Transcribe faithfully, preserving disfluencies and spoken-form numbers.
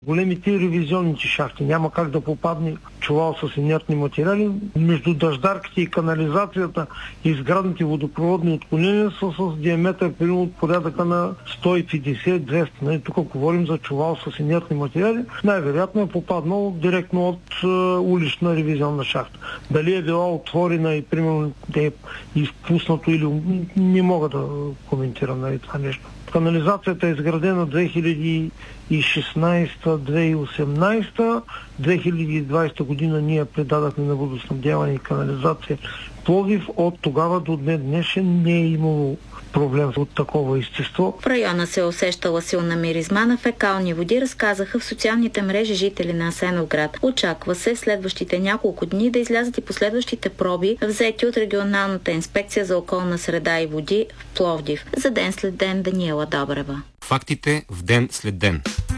Големите ревизионните шахти няма как да попадне чувал с инертни материали. Между дъждарките и канализацията и изградните водопроводни отклонения са с диаметър примерно от порядъка на сто и петдесет до двеста. Нали, тук говорим за чувал с инертни материали. Най-вероятно е попаднал директно от е, улична ревизионна шахта. Дали е била отворена и примерно е изпуснато или не мога да коментирам нали, това нещо. Канализацията е изградена две хиляди и шестнадесета - две хиляди и осемнадесета. две хиляди и двадесета година ние предадахме на водоснабдяване и канализация Пловдив. От тогава до днес днешен не е имало проблем от такова естество. В района се е усещала силна миризма на фекални води, разказаха в социалните мрежи жители на Асеновград. Очаква се следващите няколко дни да излязат и последващите проби, взети от регионалната инспекция за околна среда и води в Пловдив. За ден след ден Даниела Добрева. Фактите в ден след ден.